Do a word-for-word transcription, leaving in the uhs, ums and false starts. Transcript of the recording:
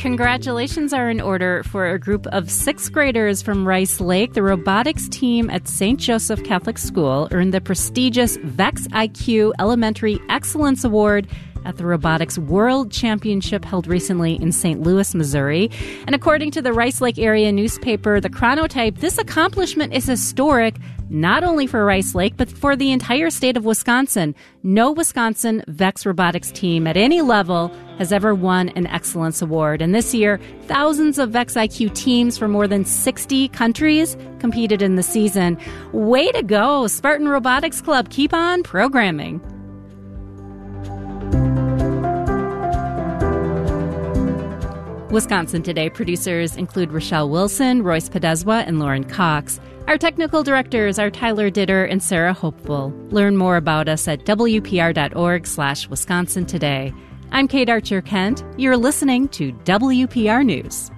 Congratulations are in order for a group of sixth graders from Rice Lake. The robotics team at Saint Joseph Catholic School earned the prestigious VexIQ Elementary Excellence Award at the Robotics World Championship held recently in Saint Louis, Missouri. And according to the Rice Lake area newspaper, The Chronotype, this accomplishment is historic not only for Rice Lake, but for the entire state of Wisconsin. No Wisconsin Vex robotics team at any level has ever won an Excellence Award. And this year, thousands of VexIQ teams from more than sixty countries competed in the season. Way to go, Spartan Robotics Club. Keep on programming. Wisconsin Today producers include Rochelle Wilson, Royce Podeswa, and Lauren Cox. Our technical directors are Tyler Ditter and Sarah Hopeful. Learn more about us at W P R dot org slash Wisconsin Today. I'm Kate Archer-Kent. You're listening to W P R News.